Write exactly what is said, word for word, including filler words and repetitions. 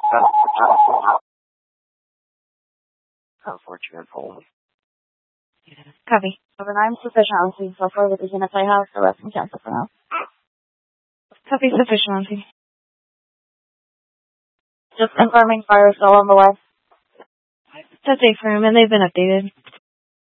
Unfortunate hold. Copy. Over nine sufficient on scene so far with the unit playhouse, the rest can cancel for now. Copy sufficient on scene. Just confirming fire is still on the way. That's a firm and they've been updated.